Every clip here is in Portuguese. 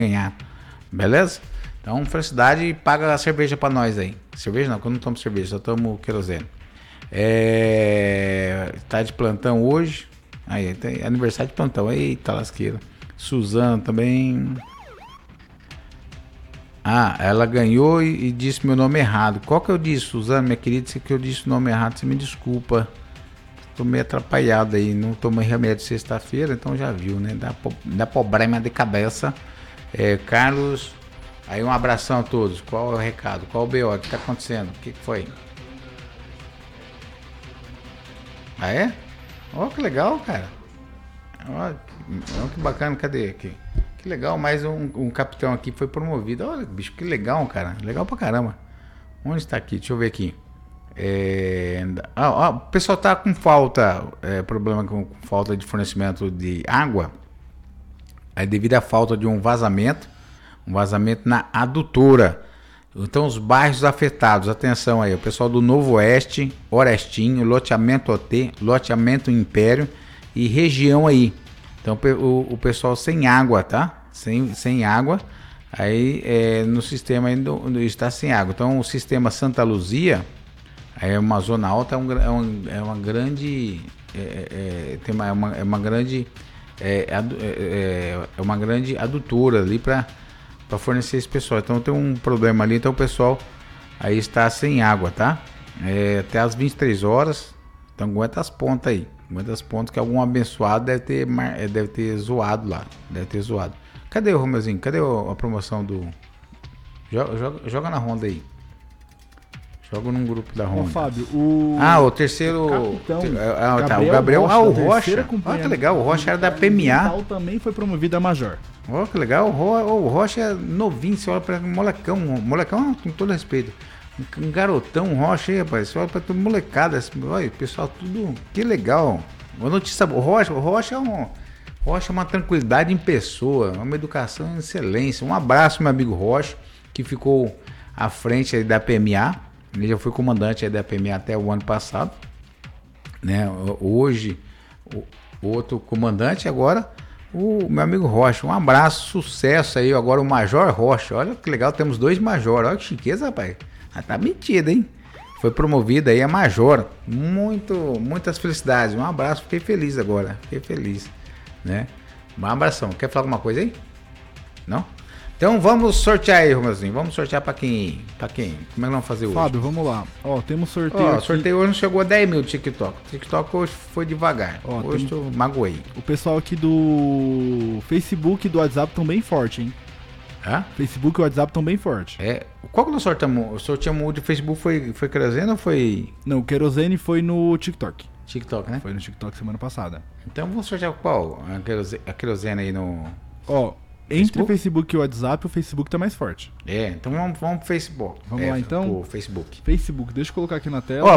ganhar. Beleza? Então, felicidade e paga a cerveja pra nós aí. Cerveja não, que eu não tomo cerveja, só tomo querosene. Tá de plantão hoje. Aí, tem aniversário de plantão. Eita, lasqueira. Suzana também. Ah, ela ganhou e disse meu nome errado. Qual que eu disse, Suzana, minha querida? Se que eu disse o nome errado, você me desculpa. Tô meio atrapalhado aí. Não tomei remédio sexta-feira, então já viu, né? Dá problema de cabeça. Carlos, aí um abração a todos. Qual é o recado? Qual o BO? O que tá acontecendo? O que foi? Ah, é? Ó, que legal, cara. Ó, que bacana. Cadê aqui? Que legal, mais um capitão aqui foi promovido. Olha, bicho, que legal, cara. Legal pra caramba. Onde está aqui? Deixa eu ver aqui. O pessoal tá com problema com falta de fornecimento de água. É devido à falta de um vazamento na adutora. Então, os bairros afetados, atenção aí, o pessoal do Novo Oeste, Orestinho, loteamento OT, loteamento Império e região aí. Então, o pessoal sem água, tá? Sem água, aí no sistema ainda está sem água. Então, o sistema Santa Luzia, é uma zona alta, é uma grande, é uma grande adutora ali para fornecer esse pessoal. Então tem um problema ali, então o pessoal aí está sem água, tá? Até às 23 horas, então aguenta as pontas aí. Aguenta as pontas que algum abençoado deve ter zoado lá. Deve ter zoado. Cadê o Romelzinho? Cadê a promoção do... Joga na Honda aí. Joga num grupo da Honda. Ô, Fábio, o terceiro... Capitão, o Gabriel. O Rocha. Que legal, o Rocha era da PMA. O também foi promovido a Major. Que legal, o Rocha é novinho, você olha pra molecão com todo respeito. Um garotão, Rocha aí, rapaz, você olha pra tudo molecada, olha, pessoal, tudo, que legal. Uma notícia boa, o Rocha é uma tranquilidade em pessoa, uma educação em excelência. Um abraço, meu amigo Rocha, que ficou à frente aí da PMA, ele já foi comandante aí da PMA até o ano passado, né? Hoje, o outro comandante agora... O meu amigo Rocha, um abraço, sucesso aí. Agora o Major Rocha, olha que legal, temos 2 Major, olha que chiqueza, rapaz. Tá metido, hein? Foi promovido aí a Major. Muitas felicidades, um abraço, fiquei feliz agora, né? Um abração, quer falar alguma coisa aí? Não? Então vamos sortear aí, Romelzinho. Vamos sortear pra quem? Como é que vamos fazer hoje? Fábio, vamos lá. Temos sorteio aqui. Sorteio hoje não chegou a 10 mil TikTok. TikTok hoje foi devagar. Hoje eu magoei. O pessoal aqui do Facebook e do WhatsApp estão bem forte, hein? Facebook e WhatsApp estão bem forte. Qual que nós sorteamos? Sorteamos o de Facebook, foi querosene ou foi... Não, o querosene foi no TikTok. TikTok, né? Foi no TikTok semana passada. Então vamos sortear qual? A querosene aí no... Entre o Facebook e o WhatsApp, o Facebook tá mais forte. Então vamos pro Facebook. Vamos lá então? O Facebook. Facebook, deixa eu colocar aqui na tela.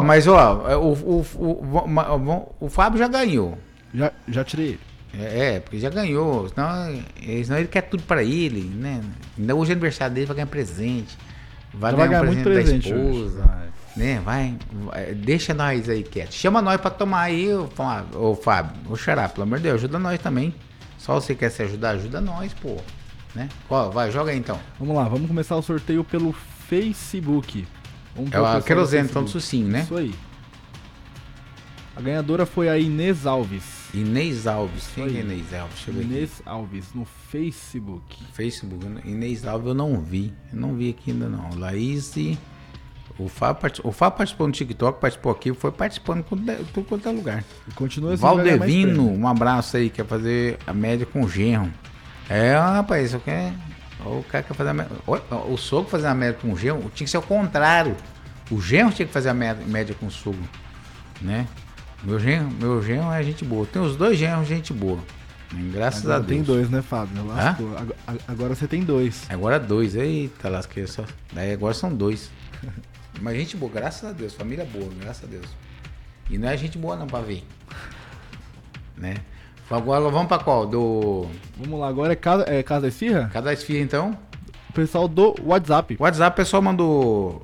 O Fábio já ganhou. Já tirei ele. Porque já ganhou. Senão ele quer tudo pra ele, né? Ainda hoje é aniversário dele, vai ganhar presente. Vai ganhar muito presente da esposa. Né? Vai, deixa nós aí quieto. Chama nós pra tomar aí, ô Fábio. Ô Xará, pelo amor de Deus, ajuda nós também. Só você quer se ajudar, ajuda nós, pô. Né? Vai, joga aí então. Vamos lá, vamos começar o sorteio pelo Facebook. A querosene, então, do Sucinho, né? Isso aí. A ganhadora foi a Inês Alves. Inês Alves. Quem é Inês Alves? Deixa eu ver Inês Alves, no Facebook. Inês Alves eu não vi. Eu não vi aqui ainda não. Laís e... O Fábio participou no TikTok, participou aqui, foi participando em tudo quanto é lugar. E continua assim. Valdevino, um abraço aí, quer fazer a média com o genro. Rapaz, isso quer... O cara quer fazer a média... O sogro fazer a média com o genro, tinha que ser o contrário. O genro tinha que fazer a média com o sogro, né? Meu genro é gente boa. Tem os 2 genros, gente boa. Graças agora a Deus. Tem 2, né, Fábio? Agora você tem 2. Agora 2. Eita, lasqueira só. Daí agora são 2. Mas gente boa, graças a Deus. Família boa, graças a Deus. E não é gente boa não pra ver. Né? Agora vamos pra qual? Vamos lá, agora é Casa da Esfirra? Casa da Esfirra, então. O pessoal do WhatsApp. O pessoal mandou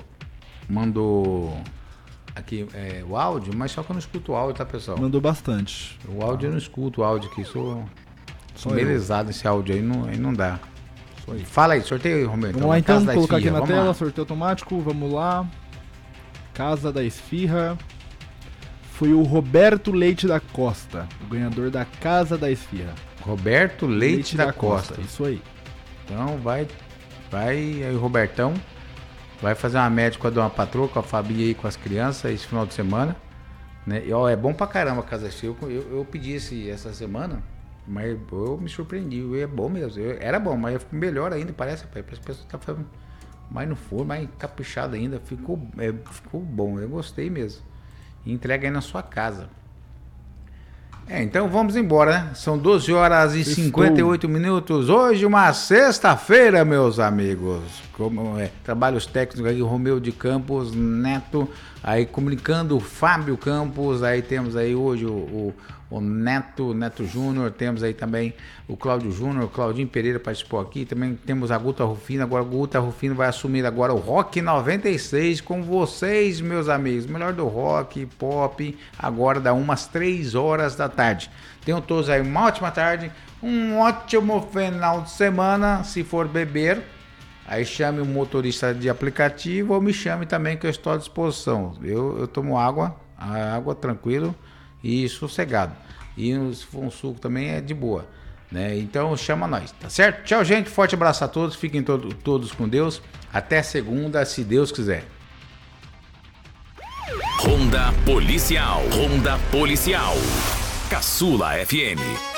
aqui o áudio, mas só que eu não escuto o áudio, tá, pessoal? Mandou bastante. O áudio eu não escuto, o áudio aqui, sou embelezado esse áudio aí não dá. Fala aí, sorteio, Romeu. Vamos lá então, colocar aqui na tela, sorteio automático, vamos lá. Casa da Esfirra. Foi o Roberto Leite da Costa, o ganhador da Casa da Esfirra. Roberto Leite da Costa. Isso aí. Então vai aí o Robertão vai fazer uma média com a Dona Patroa, com a Fabinha aí, com as crianças esse final de semana, né? E ó, é bom pra caramba a Casa da Esfirra. Eu pedi essa semana, mas eu me surpreendi, é bom mesmo. Era bom, mas ficou melhor ainda, parece, pai. Parece que a pessoa tá fazendo mais no forno, mais caprichado ainda. Ficou bom, eu gostei mesmo. E entrega aí na sua casa. Então vamos embora, né? São 12 horas e 58 minutos. Hoje, uma sexta-feira, meus amigos. Trabalhos técnicos aqui, Romeu de Campos, Neto, aí comunicando o Fábio Campos. Aí temos aí hoje o Neto Júnior, temos aí também o Cláudio Júnior, o Claudinho Pereira participou aqui, também temos a Guta Rufino. Agora a Guta Rufino vai assumir agora o Rock 96 com vocês, meus amigos, melhor do rock, pop, agora dá umas 3 horas da tarde. Tenham todos aí uma ótima tarde, um ótimo final de semana. Se for beber, aí chame o motorista de aplicativo ou me chame também, que eu estou à disposição. Eu tomo água tranquilo e sossegado. E se for um suco também é de boa, né? Então chama nós, tá certo? Tchau, gente. Forte abraço a todos. Fiquem todos com Deus. Até segunda, se Deus quiser. Ronda Policial. Caçula FM.